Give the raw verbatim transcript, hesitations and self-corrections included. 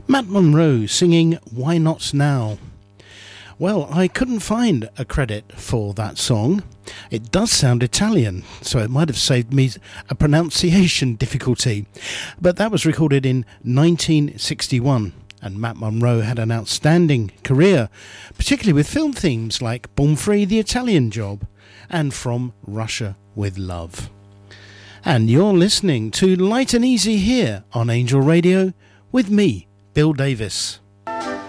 Matt Monro singing Why Not Now? Well, I couldn't find a credit for that song. It does sound Italian, so it might have saved me a pronunciation difficulty. But that was recorded in nineteen sixty-one, and Matt Monro had an outstanding career, particularly with film themes like Born Free, The Italian Job, and From Russia with Love. And you're listening to Light and Easy here on Angel Radio with me, Bill Davis.